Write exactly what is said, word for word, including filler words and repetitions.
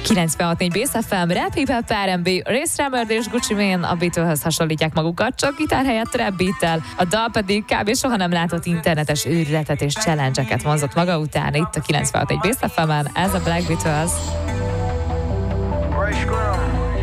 kilencvenhat négy Bész ef em, Rap Hip Hop er end bé, Ray Shremmerd és Gucci Mane a Beatleshez hasonlítják magukat, csak gitár helyett rap beattel. A dal pedig kb. Soha nem látott internetes őrületet és challenge-eket vonzott maga után. Itt a kilencvenhat négy Bész ef emen, ez a Black Beatles.